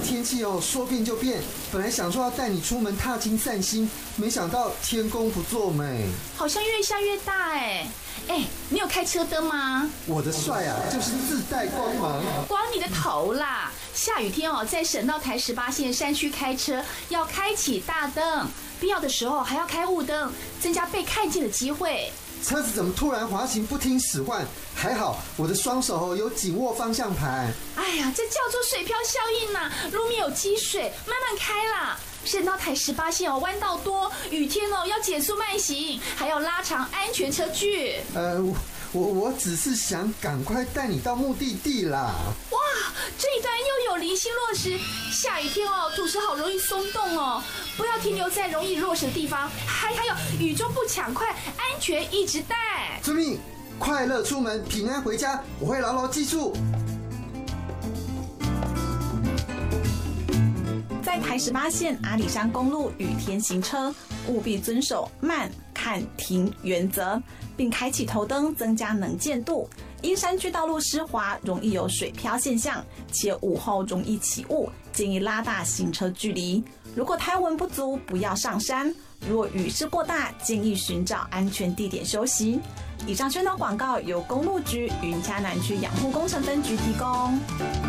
天气说变就变，本来想说要带你出门踏青散心，没想到天公不作美， 好像越下越大你有开车灯吗？ 我的帅啊，就是自带光芒。 光你的头啦！下雨天在省道台18线山区开车要开启大灯，必要的时候还要开雾灯，增加被看见的机会。 车子怎么突然滑行不听使唤？还好我的双手有紧握方向盘。 哎呀，这叫做水漂效应呐！路面有积水，慢慢开啦。省道台18线弯道多，雨天要减速慢行，还要拉长安全车距。 我只是想赶快带你到目的地啦。 哇，这一段又有零星落石，下雨天土石好容易松动不要停留在容易落石的地方。还有雨中不抢快，安全一直带。 遵命，快乐出门，平安回家，我会牢牢记住。 在台18线阿里山公路雨天行车，务必遵守慢、看、停原则，并开启头灯，增加能见度。因山区道路湿滑，容易有水漂现象，且午后容易起雾，建议拉大行车距离。如果胎温不足，不要上山；若雨势过大，建议寻找安全地点休息。以上宣导广告由公路局云嘉南区养护工程分局提供。